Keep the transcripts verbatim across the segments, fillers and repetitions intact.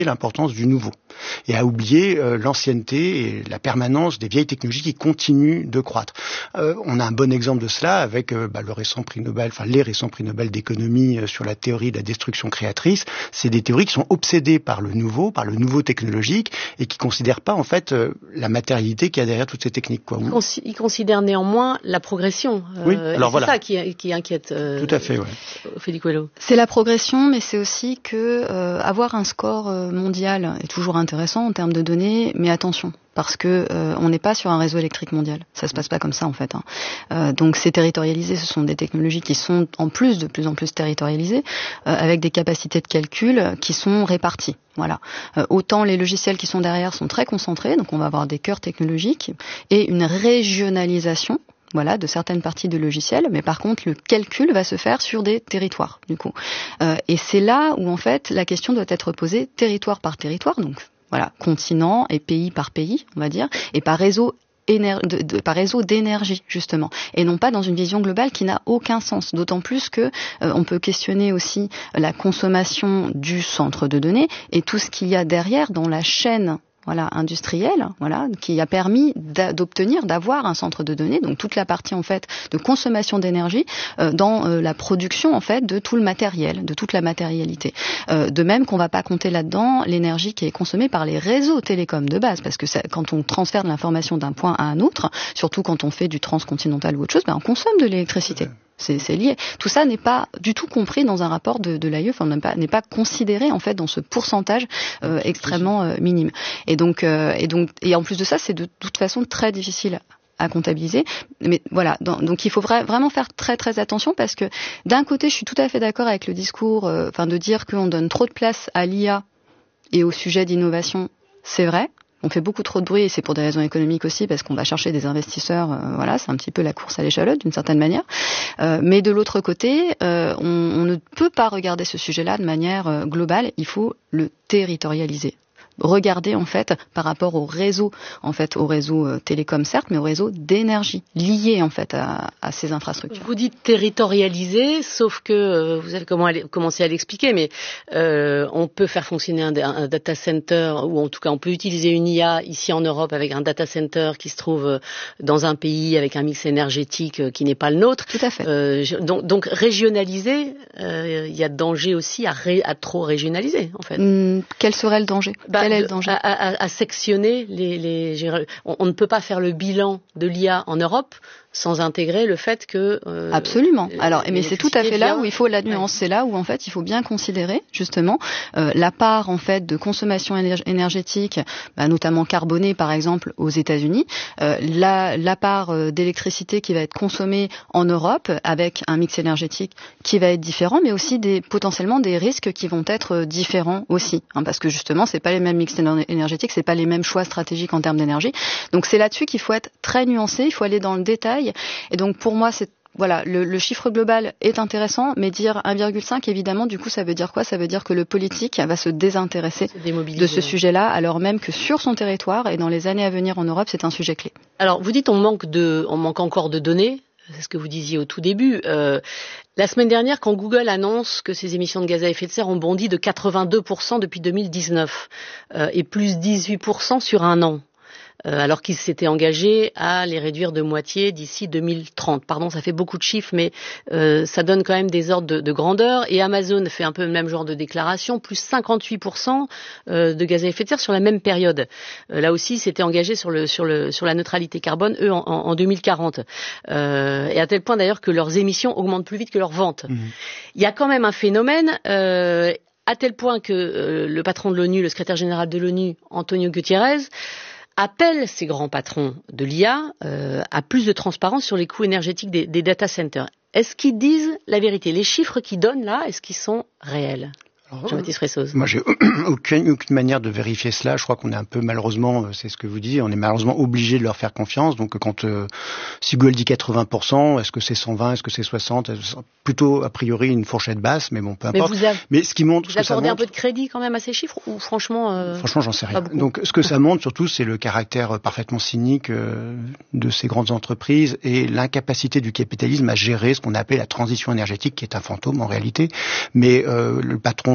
l'importance du nouveau et à oublier euh, l'ancienneté et la permanence des vieilles technologies qui continuent de croître. Euh, on a un bon exemple de cela avec euh, bah, le récent prix Nobel, enfin les récents prix Nobel d'économie euh, sur la théorie de la destruction créatrice. C'est des théories qui sont obsédées par le nouveau, par le nouveau technologique et qui considèrent pas en fait euh, la matérialité qu'il y a derrière toutes ces techniques. Quoi. Ils, consi- ils considèrent néanmoins la progression. Euh, oui, alors c'est voilà. ça qui, qui inquiète. Euh, Tout à fait, ouais. Ophélie Coelho. C'est la progression, mais c'est aussi que euh, avoir un score euh, mondial est toujours intéressant en termes de données, mais attention, parce que euh, on n'est pas sur un réseau électrique mondial. Ça se passe pas comme ça en fait. Hein. Euh, donc c'est territorialisé. Ce sont des technologies qui sont en plus de plus en plus territorialisées, euh, avec des capacités de calcul qui sont réparties. Voilà. Euh, autant les logiciels qui sont derrière sont très concentrés, donc on va avoir des cœurs technologiques et une régionalisation. Voilà, de certaines parties du logiciel, mais par contre, le calcul va se faire sur des territoires, du coup. Euh, et c'est là où, en fait, la question doit être posée territoire par territoire, donc voilà, continent et pays par pays, on va dire, et par réseau éner- de, de, par réseau d'énergie, justement, et non pas dans une vision globale qui n'a aucun sens, d'autant plus que euh, on peut questionner aussi la consommation du centre de données et tout ce qu'il y a derrière dans la chaîne voilà, industriel, voilà, qui a permis d'a- d'obtenir, d'avoir un centre de données, donc toute la partie en fait de consommation d'énergie euh, dans euh, la production en fait de tout le matériel, de toute la matérialité. Euh, de même qu'on va pas compter là-dedans l'énergie qui est consommée par les réseaux télécoms de base, parce que ça, quand on transfère de l'information d'un point à un autre, surtout quand on fait du transcontinental ou autre chose, ben on consomme de l'électricité. C'est, c'est lié. Tout ça n'est pas du tout compris dans un rapport de, de l'A I E, enfin, n'est pas, n'est pas considéré en fait dans ce pourcentage euh, extrêmement euh, minime. Et donc, euh, et donc, et en plus de ça, c'est de toute façon très difficile à comptabiliser. Mais voilà, dans, donc il faut vra- vraiment faire très très attention parce que d'un côté, je suis tout à fait d'accord avec le discours, euh, enfin de dire qu'on donne trop de place à l'I A et au sujet d'innovation, c'est vrai. On fait beaucoup trop de bruit et c'est pour des raisons économiques aussi parce qu'on va chercher des investisseurs. Euh, voilà, c'est un petit peu la course à l'échalote d'une certaine manière. Euh, mais de l'autre côté, euh, on, on ne peut pas regarder ce sujet-là de manière euh, globale. Il faut le territorialiser. Regarder en fait par rapport au réseau, en fait au réseau euh, télécom certes, mais au réseau d'énergie lié en fait à, à ces infrastructures. Vous dites territorialisé, sauf que euh, vous avez comment aller, commencé à l'expliquer, mais euh, on peut faire fonctionner un, un data center ou en tout cas on peut utiliser une I A ici en Europe avec un data center qui se trouve dans un pays avec un mix énergétique qui n'est pas le nôtre. Tout à fait. Euh, donc, donc régionaliser, il euh, y a danger aussi à, ré, à trop régionaliser en fait. Hum, quel serait le danger? Bah, Quel est de, le danger? à, à, à sectionner les, les on, on ne peut pas faire le bilan de l'I A en Europe sans intégrer le fait que euh, absolument. Alors, mais c'est tout à fait là vient... où il faut la nuance. Ouais. C'est là où en fait il faut bien considérer justement euh, la part en fait de consommation éner- énergétique, bah, notamment carbonée par exemple aux États-Unis, euh, la, la part euh, d'électricité qui va être consommée en Europe avec un mix énergétique qui va être différent, mais aussi des potentiellement des risques qui vont être différents aussi, hein, parce que justement c'est pas les mêmes mix énergétiques, c'est pas les mêmes choix stratégiques en termes d'énergie. Donc c'est là-dessus qu'il faut être très nuancé, il faut aller dans le détail. Et donc pour moi, c'est voilà, le, le chiffre global est intéressant, mais dire un virgule cinq, évidemment, du coup, ça veut dire quoi? Ça veut dire que le politique va se désintéresser se de ce sujet-là, alors même que sur son territoire et dans les années à venir en Europe, c'est un sujet clé. Alors, vous dites on manque de, on manque encore de données. C'est ce que vous disiez au tout début. Euh, la semaine dernière, quand Google annonce que ses émissions de gaz à effet de serre ont bondi de quatre-vingt-deux pour cent depuis deux mille dix-neuf euh, et plus dix-huit pour cent sur un an. Euh, alors qu'ils s'étaient engagés à les réduire de moitié d'ici deux mille trente. Pardon, ça fait beaucoup de chiffres, mais euh, ça donne quand même des ordres de, de grandeur. Et Amazon fait un peu le même genre de déclaration, plus cinquante-huit pour cent euh, de gaz à effet de serre sur la même période. Euh, là aussi, ils s'étaient engagés sur, le, sur, le, sur la neutralité carbone, eux, en, en deux mille quarante. Euh, et à tel point d'ailleurs que leurs émissions augmentent plus vite que leurs ventes. Mmh. Il y a quand même un phénomène... Euh, à tel point que euh, le patron de l'ONU, le secrétaire général de l'ONU, Antonio Guterres, appelle ces grands patrons de l'I A euh, à plus de transparence sur les coûts énergétiques des, des data centers. Est-ce qu'ils disent la vérité? Les chiffres qu'ils donnent là, est-ce qu'ils sont réels? Jean-Baptiste Ressoz. Moi, j'ai aucune, aucune manière de vérifier cela. Je crois qu'on est un peu malheureusement, c'est ce que vous dites, on est malheureusement obligé de leur faire confiance. Donc, quand euh, si Google dit quatre-vingts pour cent, est-ce que c'est cent vingt, est-ce que c'est soixante? Plutôt a priori une fourchette basse, mais bon, peu importe. Mais, vous avez, mais ce qui montre, vous ce que ça accordez montre, un peu de crédit quand même à ces chiffres ou franchement euh, Franchement, j'en sais rien. Donc, ce que ça montre surtout, c'est le caractère parfaitement cynique euh, de ces grandes entreprises et l'incapacité du capitalisme à gérer ce qu'on appelle la transition énergétique, qui est un fantôme en réalité. Mais euh, le patron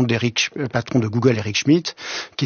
d'Eric, patron de Google, Eric Schmidt, qui